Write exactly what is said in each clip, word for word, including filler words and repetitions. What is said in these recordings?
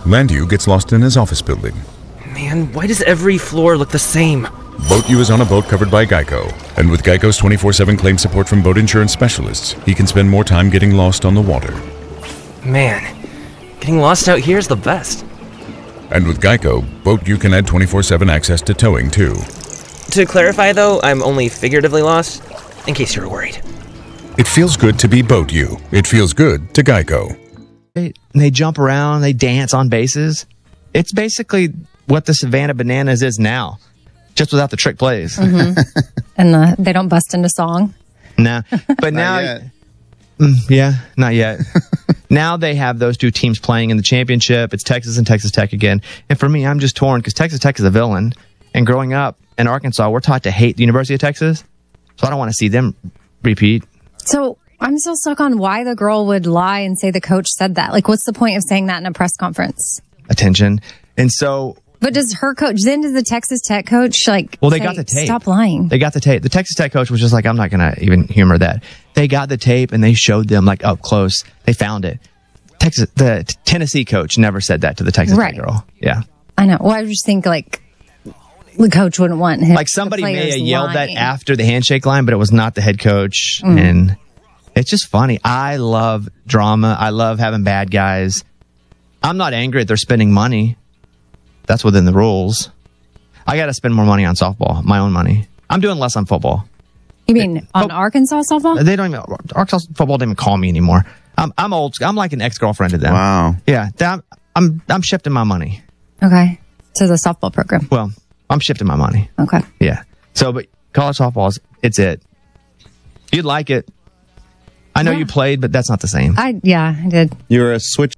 Landu gets lost in his office building. Man, why does every floor look the same? Boat U is on a boat covered by Geico, and with Geico's twenty-four seven claim support from boat insurance specialists, he can spend more time getting lost on the water. Man, getting lost out here is the best. And with Geico, Boat U can add twenty-four seven access to towing, too. To clarify, though, I'm only figuratively lost, in case you were worried. It feels good to be Boat U. It feels good to Geico. They, they jump around, they dance on bases. It's basically what the Savannah Bananas is now, just without the trick plays. Mm-hmm. And the, they don't bust into song. Nah, but now, yet. Mm, yeah, not yet. Now they have those two teams playing in the championship. It's Texas and Texas Tech again. And for me, I'm just torn because Texas Tech is a villain. And growing up in Arkansas, we're taught to hate the University of Texas. So I don't want to see them repeat. So I'm still stuck on why the girl would lie and say the coach said that. Like, what's the point of saying that in a press conference? Attention. And so... But does her coach, then does the Texas Tech coach, like, well, they say, got the tape. Stop lying. They got the tape. The Texas Tech coach was just like, I'm not going to even humor that. They got the tape and they showed them, like, up close. They found it. Texas, the t- Tennessee coach never said that to the Texas right. Tech girl. Yeah. I know. Well, I just think, like, the coach wouldn't want him. Like, somebody may have yelled lying. that after the handshake line, but it was not the head coach. Mm. And it's just funny. I love drama. I love having bad guys. I'm not angry that they're spending money. That's within the rules. I got to spend more money on softball, my own money. I'm doing less on football. You mean on oh, Arkansas softball? They don't even, Arkansas football don't even call me anymore. I'm, I'm old. I'm like an ex-girlfriend to them. Wow. Yeah. I'm, I'm, I'm shifting my money. Okay. To the softball program. Well, I'm shifting my money. Okay. Yeah. So, but college softball is, it's it. You'd like it. I know yeah. you played, but that's not the same. I, yeah, I did. You're a switch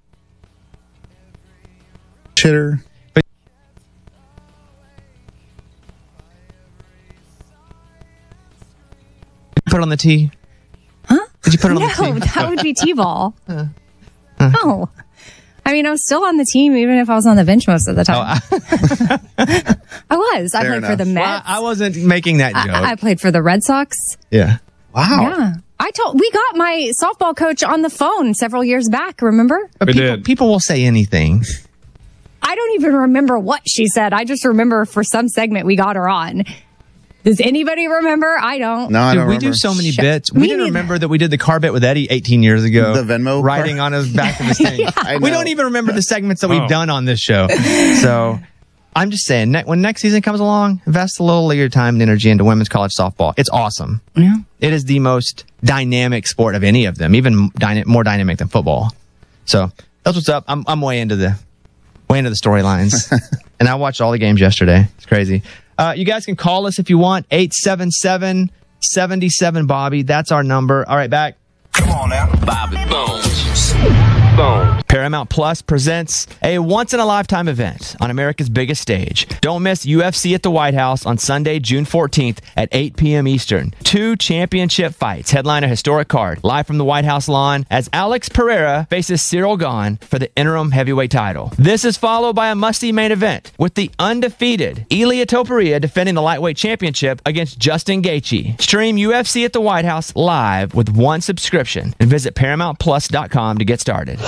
hitter. Put it on the tee? Huh? Did you put it on no, the tee? No, that would be T-ball. uh, uh, no. I mean, I was still on the team even if I was on the bench most of the time. Oh, I, I was. I played enough. for the Mets. Well, I wasn't making that joke. I, I played for the Red Sox. Yeah. Wow. Yeah. I told we got my softball coach on the phone several years back, remember? But we people, did. people will say anything. I don't even remember what she said. I just remember for some segment we got her on. Does anybody remember? I don't. No, I Dude, don't we remember. do so many Sh- bits. We didn't remember that we did the car bit with Eddie eighteen years ago. The Venmo riding car? on his back of his thing. Yeah. We don't even remember the segments that we've oh. done on this show. So I'm just saying, ne- when next season comes along, invest a little of your time and energy into women's college softball. It's awesome. Yeah. It is the most dynamic sport of any of them, even dyna- more dynamic than football. So that's what's up. I'm, I'm way into the way into the storylines. And I watched all the games yesterday. It's crazy. Uh, you guys can call us if you want. eight seven seven, seven seven, Bobby. That's our number. All right, back. Come on now. Bobby Bones. Bones. Paramount Plus presents a once-in-a-lifetime event on America's biggest stage. Don't miss U F C at the White House on Sunday, June fourteenth at eight p.m. Eastern. Two championship fights headline a historic card live from the White House lawn as Alex Pereira faces Cyril Gahn for the interim heavyweight title. This is followed by a must-see main event with the undefeated Ilia Topuria defending the lightweight championship against Justin Gaethje. Stream U F C at the White House live with one subscription and visit paramount plus dot com to get started.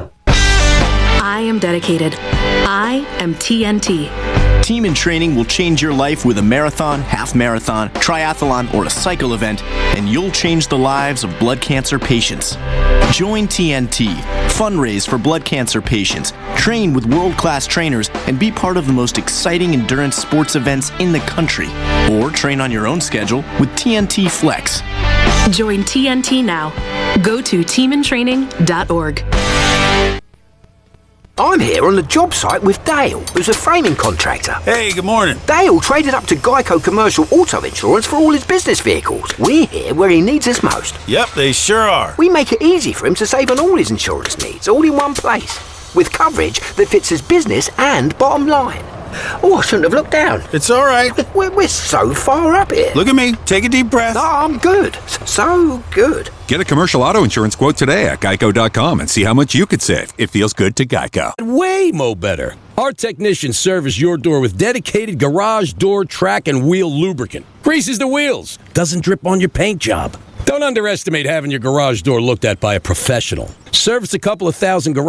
I am dedicated. I am T N T. Team in Training will change your life with a marathon, half marathon, triathlon, or a cycle event, and you'll change the lives of blood cancer patients. Join T N T, fundraise for blood cancer patients, train with world-class trainers, and be part of the most exciting endurance sports events in the country. Or train on your own schedule with T N T Flex. Join T N T now. Go to team in training dot org. I'm here on the job site with Dale, who's a framing contractor. Hey, good morning. Dale traded up to Geico Commercial Auto Insurance for all his business vehicles. We're here where he needs us most. Yep, they sure are. We make it easy for him to save on all his insurance needs, all in one place, with coverage that fits his business and bottom line. Oh, I shouldn't have looked down. It's all right. We're, we're so far up here. Look at me. Take a deep breath. No, I'm good. So good. Get a commercial auto insurance quote today at geico dot com and see how much you could save. It feels good to Geico. Way mo better. Our technicians service your door with dedicated garage door track and wheel lubricant. Greases the wheels. Doesn't drip on your paint job. Don't underestimate having your garage door looked at by a professional. Service a couple of thousand garage